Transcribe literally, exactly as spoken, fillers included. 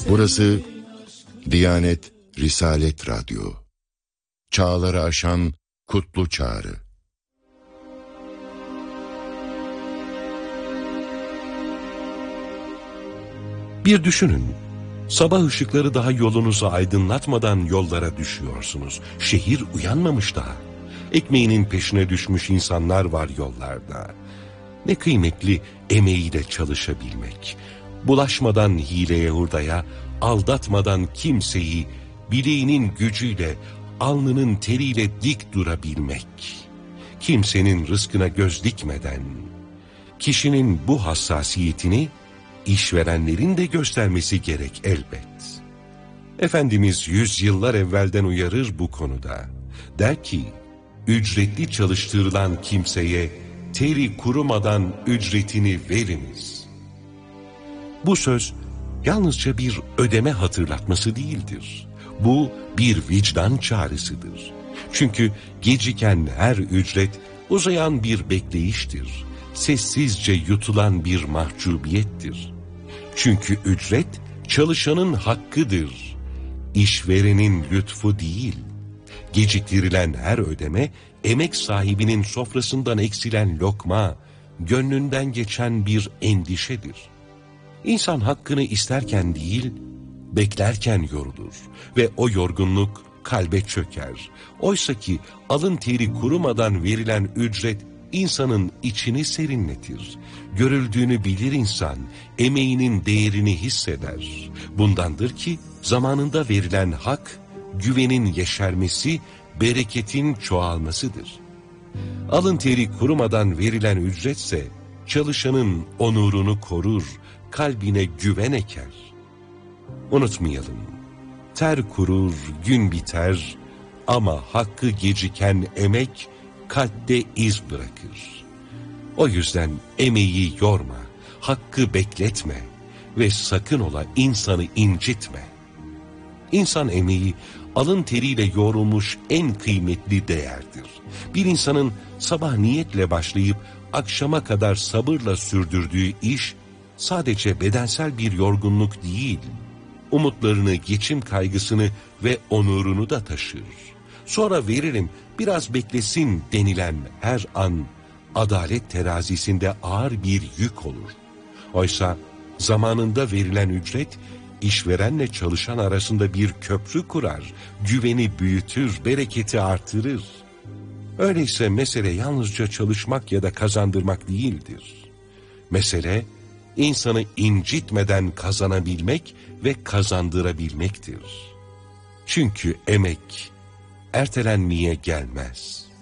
Burası Diyanet Risalet Radyo. Çağları aşan kutlu çağrı. Bir düşünün. Sabah ışıkları daha yolunuzu aydınlatmadan yollara düşüyorsunuz. Şehir uyanmamış daha. Ekmeğinin peşine düşmüş insanlar var yollarda. Ne kıymetli emeğiyle çalışabilmek. Bulaşmadan hileye hurdaya, aldatmadan kimseyi, bileğinin gücüyle, alnının teriyle dik durabilmek. Kimsenin rızkına göz dikmeden, kişinin bu hassasiyetini işverenlerin de göstermesi gerek elbet. Efendimiz yüzyıllar evvelden uyarır bu konuda. Der ki, ücretli çalıştırılan kimseye teri kurumadan ücretini veriniz. Bu söz yalnızca bir ödeme hatırlatması değildir. Bu bir vicdan çağrısıdır. Çünkü geciken her ücret uzayan bir bekleyiştir. Sessizce yutulan bir mahcubiyettir. Çünkü ücret çalışanın hakkıdır. İşverenin lütfu değil. Geciktirilen her ödeme emek sahibinin sofrasından eksilen lokma, gönlünden geçen bir endişedir. İnsan hakkını isterken değil, beklerken yorulur ve o yorgunluk kalbe çöker. Oysa ki alın teri kurumadan verilen ücret insanın içini serinletir. Görüldüğünü bilir insan, emeğinin değerini hisseder. Bundandır ki zamanında verilen hak, güvenin yeşermesi, bereketin çoğalmasıdır. Alın teri kurumadan verilen ücretse, çalışanın onurunu korur, kalbine güven eker. Unutmayalım, ter kurur, gün biter ama hakkı geciken emek kalpte iz bırakır. O yüzden emeği yorma, hakkı bekletme ve sakın ola insanı incitme. İnsan emeği alın teriyle yoğrulmuş en kıymetli değerdir. Bir insanın sabah niyetle başlayıp akşama kadar sabırla sürdürdüğü iş sadece bedensel bir yorgunluk değil, umutlarını, geçim kaygısını ve onurunu da taşır. Sonra veririm, biraz beklesin denilen her an adalet terazisinde ağır bir yük olur. Oysa zamanında verilen ücret işverenle çalışan arasında bir köprü kurar, güveni büyütür, bereketi artırır. Öyleyse mesele yalnızca çalışmak ya da kazandırmak değildir. Mesele insanı incitmeden kazanabilmek ve kazandırabilmektir. Çünkü emek ertelenmeye gelmez.